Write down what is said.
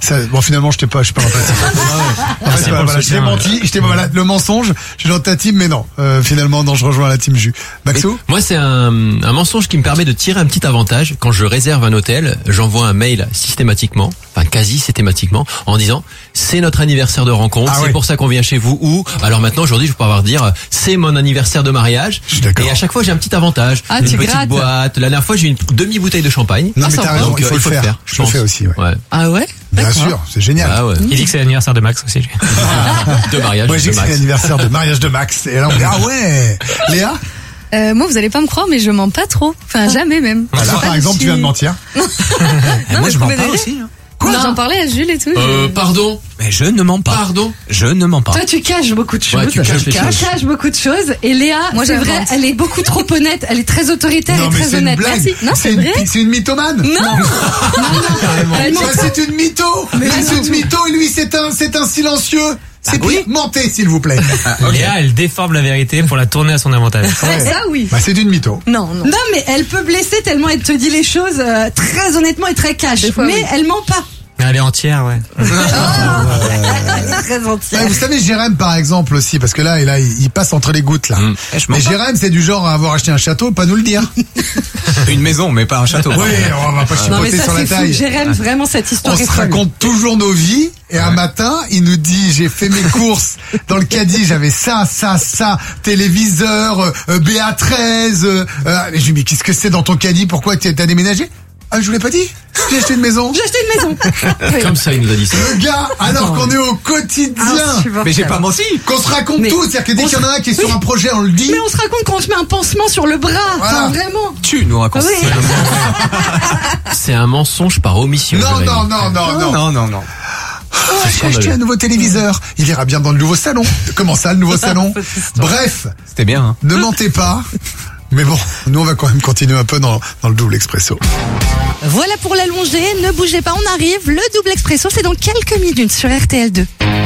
Bon, finalement, je suis pas dans ta team. En fait, voilà, je t'ai menti, le mensonge, je suis dans ta team, mais non. Finalement, non, je rejoins la team Jus. Maxou? Moi, c'est un mensonge qui me permet de tirer un petit avantage. Quand je réserve un hôtel, j'envoie un mail systématiquement, enfin quasi systématiquement, en disant c'est notre anniversaire de rencontre, c'est pour ça qu'on vient chez vous. Ou alors maintenant, aujourd'hui, je peux pouvoir dire c'est mon anniversaire de mariage. Et à chaque fois, j'ai un petit avantage. Une petite boîte. La dernière fois, j'ai une demi-bouteille de champagne. Non, mais t'as raison, il faut le faire. Je le fais aussi, ouais. Ah ouais? Bien sûr, c'est génial. Ah ouais. Il dit que c'est l'anniversaire de Max aussi. De mariage. Moi, j'ai dit que c'est l'anniversaire de mariage de Max. Et là, on dit, ah ouais. Léa? Moi, vous allez pas me croire, mais je mens pas trop. Enfin, jamais même. Là, par exemple, tu viens de mentir. Moi, je mens pas aussi. Quoi? J'en parlais à Jules et tout. Pardon? Mais je ne mens pas. Pardon? Je ne mens pas. Toi, tu caches beaucoup de choses. Ouais, tu caches beaucoup de choses. Et Léa, moi, c'est vrai, elle est beaucoup trop honnête. Elle est très autoritaire Non, et mais très c'est une honnête. blague. Merci. Non, c'est vrai. C'est une mythomane. Non. C'est une mytho. C'est une mytho et lui, c'est un silencieux. C'est mentez, s'il vous plaît. Léa, elle déforme la vérité pour la tourner à son avantage. Ça, oui. Bah, c'est une mytho. Non, mais elle peut blesser tellement elle te dit les choses très honnêtement et très cash. Mais elle ment pas. Elle est entière, ouais. Très entière. Ouais, vous savez, Jérém, par exemple, aussi, parce que là, il passe entre les gouttes, là. Mais Jérém, c'est du genre à avoir acheté un château, pas nous le dire. Une maison, mais pas un château. Oui, on va pas chipoter sur la taille. Jérém, vraiment, cette histoire On se raconte toujours nos vies, et un matin, il nous dit, j'ai fait mes courses dans le caddie, j'avais ça, téléviseur, BA13, et je lui dis, mais qu'est-ce que c'est dans ton caddie? Pourquoi t'as déménagé? Ah, je vous l'ai pas dit? J'ai acheté une maison. Comme ça, il nous a dit ça. Le gars, alors qu'on est au quotidien. Mais j'ai pas menti. Qu'on se raconte tout. C'est-à-dire que dès qu'il y en a un qui est sur un projet, on le dit. Mais on se raconte quand on se met un pansement sur le bras. Voilà. Enfin, vraiment. Tu nous racontes. Oui. C'est un mensonge par omission. Non. J'ai acheté un nouveau téléviseur. Il ira bien dans le nouveau salon. Comment ça, le nouveau salon? Bref. C'était bien, hein. Ne mentez pas. Mais bon, nous on va quand même continuer un peu dans le double expresso. Voilà pour l'allonger. Ne bougez pas, on arrive. Le double expresso, c'est dans quelques minutes sur RTL2.